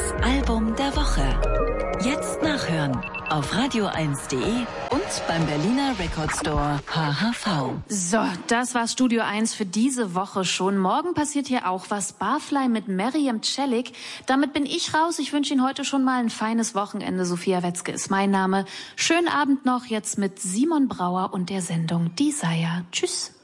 Das Album der Woche. Jetzt nachhören auf radio1.de und beim Berliner Record Store HHV. So, das war Studio 1 für diese Woche schon. Morgen passiert hier auch was. Barfly mit Meriam Celik. Damit bin ich raus. Ich wünsche Ihnen heute schon mal ein feines Wochenende. Sophia Wetzke ist mein Name. Schönen Abend noch jetzt mit Simon Brauer und der Sendung Desire. Tschüss.